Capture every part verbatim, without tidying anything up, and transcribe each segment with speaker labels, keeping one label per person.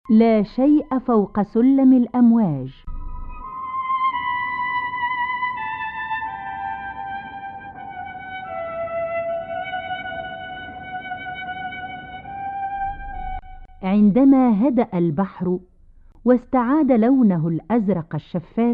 Speaker 1: لا شيء فوق سلم الأمواج. عندما هدأ البحر واستعاد لونه الأزرق الشفاف،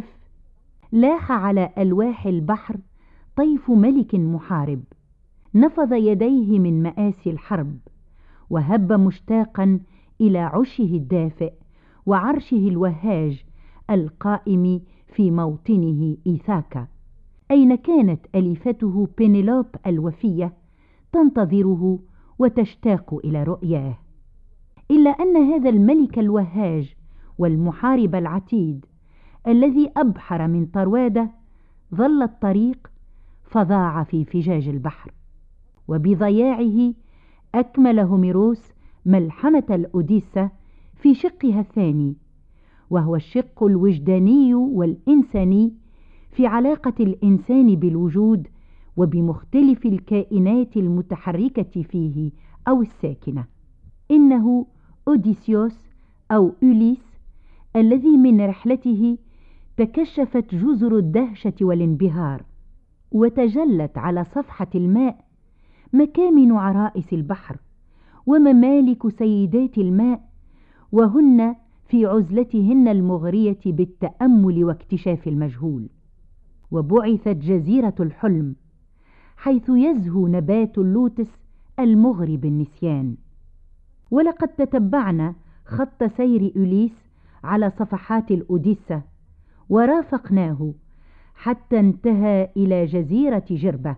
Speaker 1: لاح على ألواح البحر طيف ملك محارب، نفض يديه من مآسي الحرب، وهب مشتاقا إلى عشه الدافئ وعرشه الوهاج القائم في موطنه إيثاكا، أين كانت أليفته بينيلوب الوفية تنتظره وتشتاق إلى رؤياه. إلا أن هذا الملك الوهاج والمحارب العتيد الذي أبحر من طروادة ظل الطريق فضاع في فجاج البحر، وبضياعه أكمل هوميروس ملحمة الأوديسا في شقها الثاني، وهو الشق الوجداني والإنساني في علاقة الإنسان بالوجود وبمختلف الكائنات المتحركة فيه أو الساكنة. إنه أوديسيوس أو أوليس الذي من رحلته تكشفت جزر الدهشة والانبهار، وتجلت على صفحة الماء مكامن عرائس البحر وممالك سيدات الماء، وهن في عزلتهن المغرية بالتأمل واكتشاف المجهول. وبعثت جزيرة الحلم حيث يزهو نبات اللوتس المغري بالنسيان. ولقد تتبعنا خط سير أوليس على صفحات الأوديسا ورافقناه حتى انتهى إلى جزيرة جربة،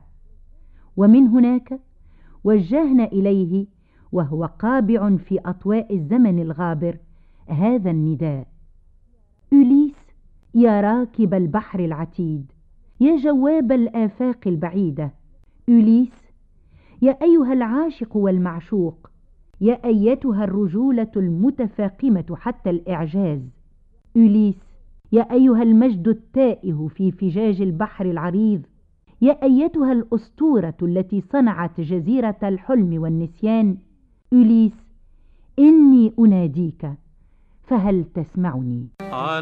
Speaker 1: ومن هناك وجهنا إليه وهو قابع في أطواء الزمن الغابر هذا النداء: أوليس، يا راكب البحر العتيد، يا جواب الآفاق البعيدة، أوليس، يا أيها العاشق والمعشوق، يا أيتها الرجولة المتفاقمة حتى الإعجاز، أوليس، يا أيها المجد التائه في فجاج البحر العريض، يا أيتها الأسطورة التي صنعت جزيرة الحلم والنسيان، أوليس، إني أناديك فهل تسمعني؟